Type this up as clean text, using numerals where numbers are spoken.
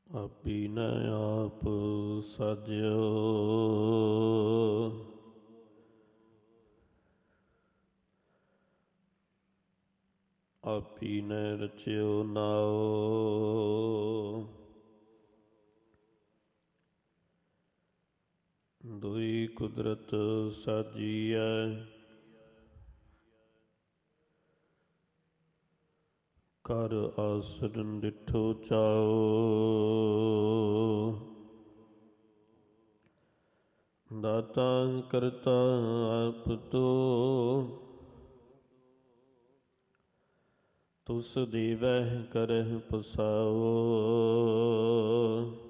ਆਪੀਨੈ ਆਪ ਸਾਜਿਓ। ਆਪੀਨੈ ਰਚਿਓ ਨਾਉ। ਦੁਈ ਕੁਦਰਤ ਸਾਜੀਐ। ਕਰ ਆਸਰਨ ਡਿਠੋ ਚਾਉ। ਦਾਤਾ ਕਰਤਾ ਆਪ ਤੋ। ਤੁਸ ਦੇਵਹਿ ਕਰਹਿ ਪਸਾਉ।